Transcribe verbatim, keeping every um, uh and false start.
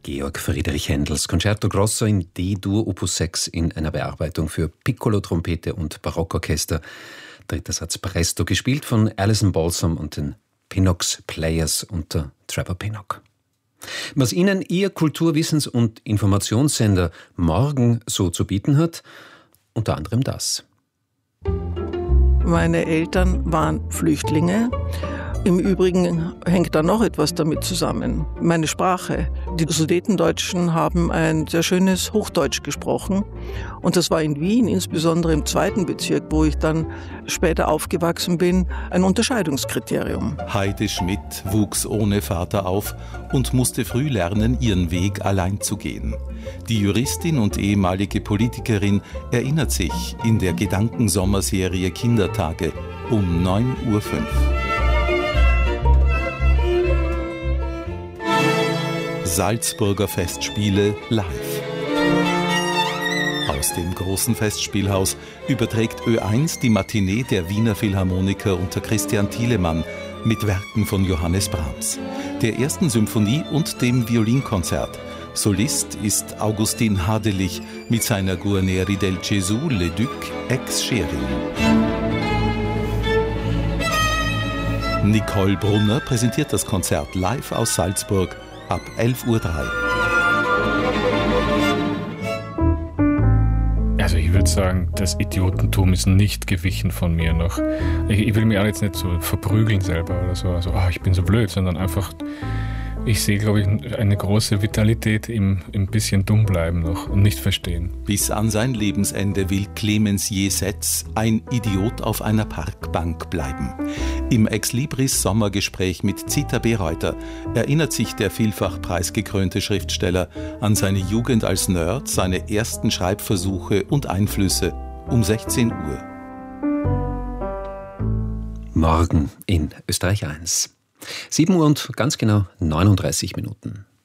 Georg Friedrich Händels Concerto Grosso in D-Dur Opus sechs in einer Bearbeitung für Piccolo, Trompete und Barockorchester. Dritter Satz Presto, gespielt von Alison Balsam und den Pinnock's Players unter Trevor Pinnock. Was Ihnen Ihr Kulturwissens- und Informationssender morgen so zu bieten hat, unter anderem das. Meine Eltern waren Flüchtlinge. Im Übrigen hängt da noch etwas damit zusammen. Meine Sprache. Die Sudetendeutschen haben ein sehr schönes Hochdeutsch gesprochen. Und das war in Wien, insbesondere im zweiten Bezirk, wo ich dann später aufgewachsen bin, ein Unterscheidungskriterium. Heide Schmidt wuchs ohne Vater auf und musste früh lernen, ihren Weg allein zu gehen. Die Juristin und ehemalige Politikerin erinnert sich in der Gedankensommerserie Kindertage um neun Uhr fünf. Salzburger Festspiele live. Aus dem großen Festspielhaus überträgt Ö eins die Matinee der Wiener Philharmoniker unter Christian Thielemann mit Werken von Johannes Brahms, der ersten Symphonie und dem Violinkonzert. Solist ist Augustin Hadelich mit seiner Guarneri del Gesù Le Duc ex Schering. Nicole Brunner präsentiert das Konzert live aus Salzburg ab elf Uhr drei. Also ich würde sagen, das Idiotentum ist nicht gewichen von mir noch. Ich, ich will mich auch jetzt nicht so verprügeln selber oder so, also oh, ich bin so blöd, sondern einfach, ich sehe, glaube ich, eine große Vitalität im, im bisschen dumm bleiben noch und nicht verstehen. Bis an sein Lebensende will Clemens Jesetz ein Idiot auf einer Parkbank bleiben. Im Ex-Libris-Sommergespräch mit Zita Bereuter erinnert sich der vielfach preisgekrönte Schriftsteller an seine Jugend als Nerd, seine ersten Schreibversuche und Einflüsse um sechzehn Uhr. Morgen in Österreich eins. sieben Uhr und ganz genau neununddreißig Minuten.